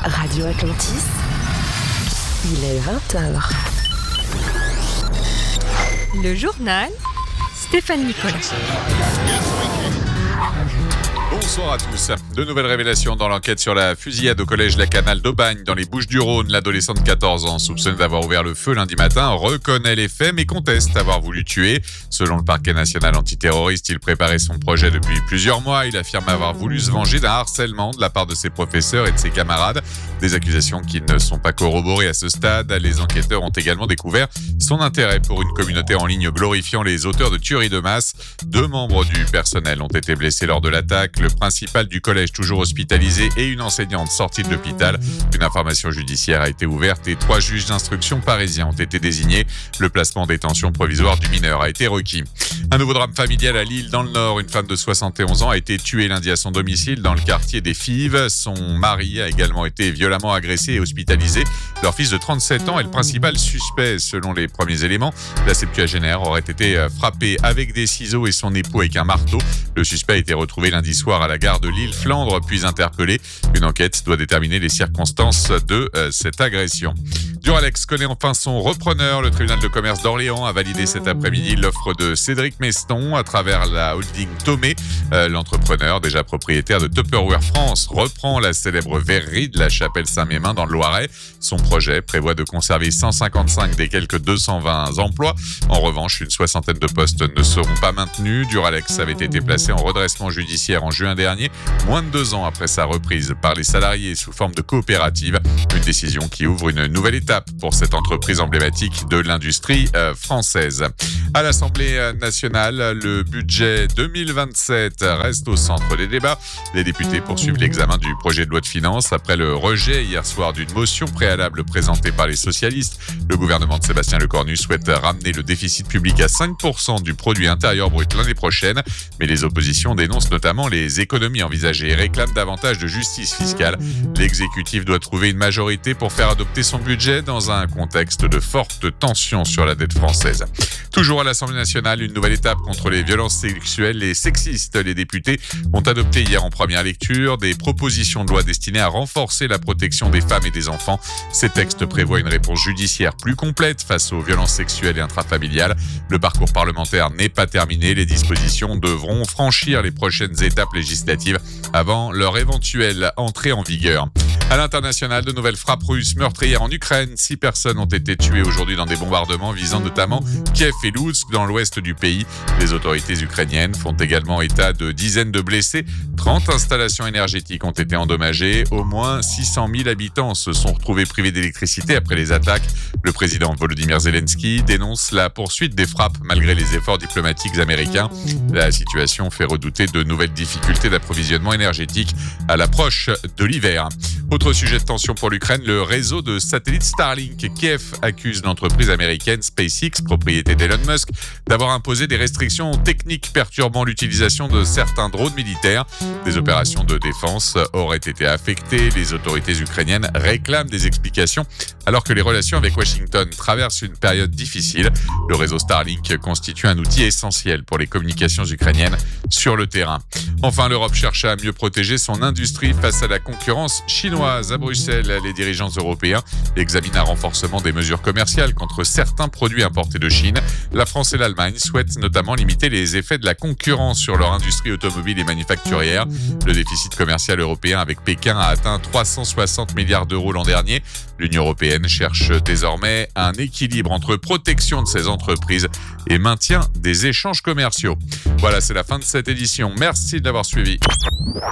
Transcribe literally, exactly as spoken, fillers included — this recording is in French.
Radio Atlantis, il est vingt heures. Le journal, Stéphane Nicolas. Bonsoir à tous. De nouvelles révélations dans l'enquête sur la fusillade au collège La Canale d'Aubagne dans les Bouches-du-Rhône. L'adolescent de quatorze ans, soupçonné d'avoir ouvert le feu lundi matin, reconnaît les faits mais conteste avoir voulu tuer. Selon le parquet national antiterroriste, il préparait son projet depuis plusieurs mois. Il affirme avoir voulu se venger d'un harcèlement de la part de ses professeurs et de ses camarades. Des accusations qui ne sont pas corroborées à ce stade. Les enquêteurs ont également découvert son intérêt pour une communauté en ligne glorifiant les auteurs de tueries de masse. Deux membres du personnel ont été blessés lors de l'attaque. Le principal du collège toujours hospitalisé et une enseignante sortie de l'hôpital. Une information judiciaire a été ouverte et trois juges d'instruction parisiens ont été désignés. Le placement en détention provisoire du mineur a été requis. Un nouveau drame familial à Lille dans le Nord. Une femme de soixante et onze ans a été tuée lundi à son domicile dans le quartier des Fives. Son mari a également été violemment agressé et hospitalisé. Leur fils de trente-sept ans est le principal suspect selon les premiers éléments. La septuagénaire aurait été frappée avec des ciseaux et son époux avec un marteau. Le suspect a été retrouvé lundi soir à la gare de Lille-Flandre, puis interpellé. Une enquête doit déterminer les circonstances de euh, cette agression. Duralex connaît enfin son repreneur. Le tribunal de commerce d'Orléans a validé cet après-midi l'offre de Cédric Meston à travers la holding Tomé. Euh, l'entrepreneur, déjà propriétaire de Tupperware France, reprend la célèbre verrerie de la Chapelle-Saint-Mémin dans le Loiret. Son projet prévoit de conserver cent cinquante-cinq des quelques deux cent vingt emplois. En revanche, une soixantaine de postes ne seront pas maintenus. Duralex avait été placé en redressement judiciaire en juin dernier, moins de deux ans après sa reprise par les salariés sous forme de coopérative. Une décision qui ouvre une nouvelle étape pour cette entreprise emblématique de l'industrie euh, française. À l'Assemblée nationale, le budget deux mille vingt-sept reste au centre des débats. Les députés poursuivent l'examen du projet de loi de finances après le rejet hier soir d'une motion préalable présentée par les socialistes. Le gouvernement de Sébastien Lecornu souhaite ramener le déficit public à cinq pour cent du produit intérieur brut l'année prochaine, mais les oppositions dénoncent notamment les économies envisagées et réclament davantage de justice fiscale. L'exécutif doit trouver une majorité pour faire adopter son budget dans un contexte de forte tension sur la dette française. Toujours à l'Assemblée nationale, une nouvelle étape contre les violences sexuelles et sexistes. Les députés ont adopté hier en première lecture des propositions de loi destinées à renforcer la protection des femmes et des enfants. Ces textes prévoient une réponse judiciaire plus complète face aux violences sexuelles et intrafamiliales. Le parcours parlementaire n'est pas terminé. Les dispositions devront franchir les prochaines étapes législatives avant leur éventuelle entrée en vigueur. À l'international, de nouvelles frappes russes meurtrières en Ukraine. Six personnes ont été tuées aujourd'hui dans des bombardements visant notamment Kiev et Lutsk dans l'ouest du pays. Les autorités ukrainiennes font également état de dizaines de blessés. trente installations énergétiques ont été endommagées. Au moins six cent mille habitants se sont retrouvés privés d'électricité après les attaques. Le président Volodymyr Zelensky dénonce la poursuite des frappes malgré les efforts diplomatiques américains. La situation fait redouter de nouvelles difficultés d'approvisionnement énergétique à l'approche de l'hiver. Autre sujet de tension pour l'Ukraine, le réseau de satellites Starlink. Kiev accuse l'entreprise américaine SpaceX, propriété d'Elon Musk, d'avoir imposé des restrictions techniques perturbant l'utilisation de certains drones militaires. Des opérations de défense auraient été affectées. Les autorités ukrainiennes réclament des explications alors que les relations avec Washington traversent une période difficile. Le réseau Starlink constitue un outil essentiel pour les communications ukrainiennes sur le terrain. Enfin, l'Europe cherche à mieux protéger son industrie face à la concurrence chinoise. À Bruxelles, les dirigeants européens examinent un renforcement des mesures commerciales contre certains produits importés de Chine. La France et l'Allemagne souhaitent notamment limiter les effets de la concurrence sur leur industrie automobile et manufacturière. Le déficit commercial européen avec Pékin a atteint trois cent soixante milliards d'euros l'an dernier. L'Union européenne cherche désormais un équilibre entre protection de ses entreprises et maintien des échanges commerciaux. Voilà, c'est la fin de cette édition. Merci de l'avoir suivi.